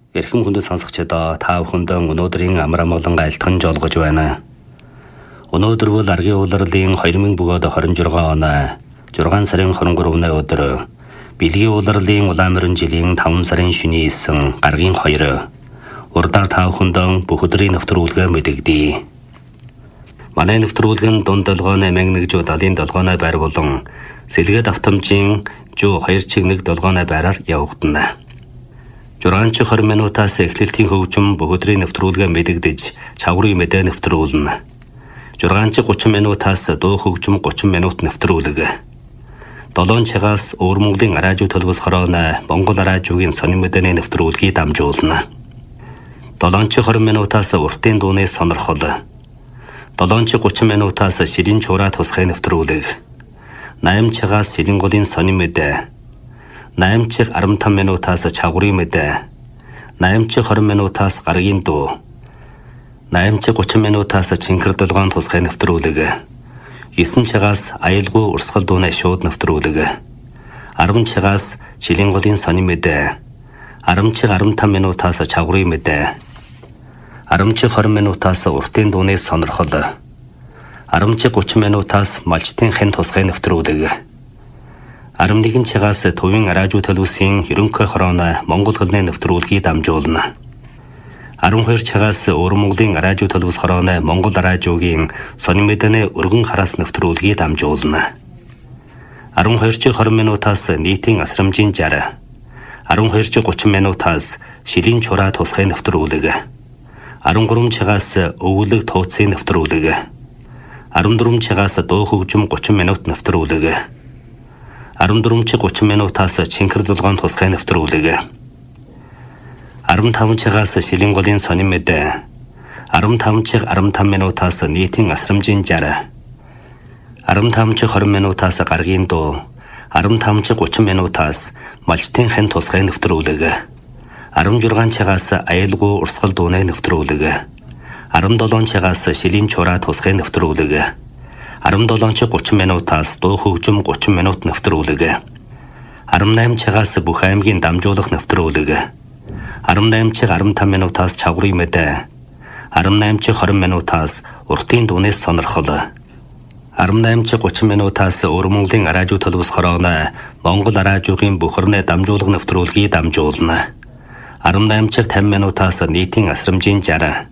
Эрхэм хүндэт сонсогчдоо та бүхэндээ өнөөдрийн амар амгалан айлтган жолгож байна. Өнөөдөр бол аргийн улирлын 2026 оны 6 сарын 23-ны өдөр бэлгийн улирлын улаан жилийн 5 сарын шөнийн 9 гаргийн 2 урдаар та бүхэндээ бүх өдрийн нэвтрүүлгээ мэдэгдэе. Манай нэвтрүүлгэн дунд долгооны 1177 байр болон сэлгээд автомжийн 201 долгооны байраар явагдана. 6-20 минутаас эхлэлтийн хөгжим бүх өдрийн нэвтрүүлгээ мэдэгдэж чаврын мэдээ нэвтрүүлнэ. 6-30 минутаас дуу хөгжим 30 минут нэвтрүүлэг. 7 цагаас Өвөр Монголын радио төлбөс хорооны Монгол радиогийн сонин мэдээний нэвтрүүлгийг дамжуулна. 7-20 минутаас уртын дууны сонирхол. 7-30 минутаас ширийн чураа тусгай нэвтрүүлэг. 8 цагаас шилэн голын сонин мэдээ. 8-15 минутаас чаврын мэдээ. 8-20 минутаас гаргийн дуу. 8-30 минутаас чинкэр долгоон тусгай нэвтрүүлэг. 9 цагаас аюулгүй урсгал дууны шууд нэвтрүүлэг. 10 цагаас шилэн голын сонин мэдээ. 10-15 минутаас чаврын мэдээ. 10-20 минутаас уртын дууны сонирхол. 10-30 минутаас малчтын хэн тусгай нэвтрүүлэг. 11 цагаас төвийн радио төлөвсийн ерөнхий хорооны Монгол хэлний нэвтрүүлгийг дамжуулна. 12 цагаас Өвөр Монголын радио төлөвс хорооны Монгол радиогийн сонин мэдээний өргөн хараас нэвтрүүлгийг дамжуулна. 12-20 минутаас нийтийн асрамжийн 60. 12-30 минутаас шилийн чураа тусгай нэвтрүүлэг. 13 цагаас өвлөг тууцын нэвтрүүлэг. 14 цагаас дуу хөгжим 30 минут нэвтрүүлэг. 14-30 минутаас чинкэр долгоон тусгай нэвтрүүлэг. 15 цагаас шилэн голын сонин мэдээ. 15-15 минутаас нийтийн асрамжийн 60. 15-20 минутаас гаргийн дуу. 15-30 минутаас малчтын хэн тусгай нэвтрүүлэг. 16 цагаас аюулгүй урсгал дууны нэвтрүүлэг. 17 цагаас шилийн чураа тусгай нэвтрүүлэг. 17-30 минутаас дуу хөгжим 30 минут нэвтрүүлэг. 18 цагаас бүх аймгийн дамжуулах нэвтрүүлэг. 18-15 минутаас чаврын мэдээ. 18-20 минутаас уртын дууны сонирхол. 18-30 минутаас Өвөр Монголын радио төлөвс хорооны Монгол радиогийн бүхэрний дамжуулах нэвтрүүлгийг дамжуулна. 18-50 минутаас нийтийн асрамжийн 60.